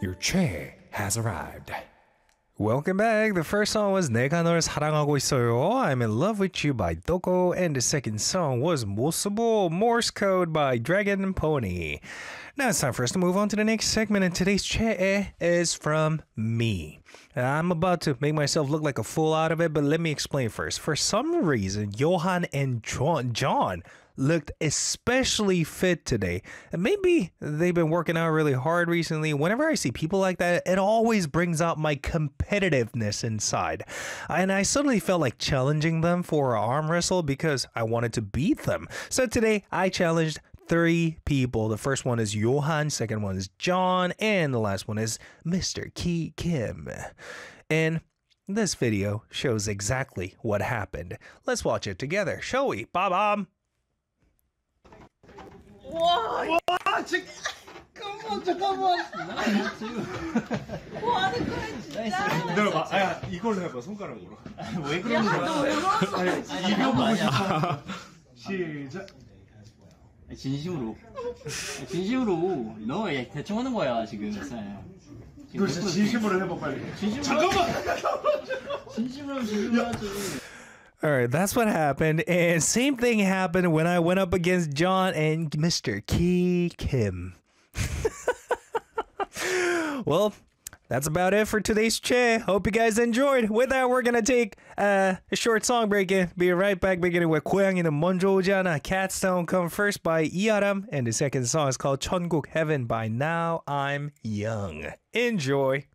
Your chair has arrived. Welcome back. The first song was 내가 널 사랑하고 있어요. I'm in love with you by Doko, and the second song was 모습보 Morse Code by Dragon Pony. Now it's time for us to move on to the next segment, and today's chair is from me. I'm about to make myself look like a fool out of it, but let me explain first. For some reason, Johan and John looked especially fit today. And maybe they've been working out really hard recently. Whenever I see people like that, it always brings out my competitiveness inside. And I suddenly felt like challenging them for an arm wrestle because I wanted to beat them. So today I challenged 3 people. The first one is Johan, second one is John, and the last one is Mr. Ki Kim. And this video shows exactly what happened. Let's watch it together, shall we? Bob. 와, 잠깐만. 뭐 하는 거야, 진짜? 기다려봐. 아, 이걸로 해봐, 손가락으로. 왜 그러는 거야? 너 왜 울었어? 이거 보고 싶어. 시작. 진심으로. 너 대충 하는 거야, 지금. 이거 진짜 진심으로 해봐, 빨리. 잠깐만! 진심으로 하지. Alright, that's what happened. And same thing happened when I went up against John and Mr. Ki Kim. Well, that's about it for today's Che. Hope you guys enjoyed. With that, we're gonna take a short song break in. Be right back, beginning with 고양이는 먼저 오잖아. Cats Don't Come First by 이아람. And the second song is called 천국 Heaven by Now I'm Young. Enjoy.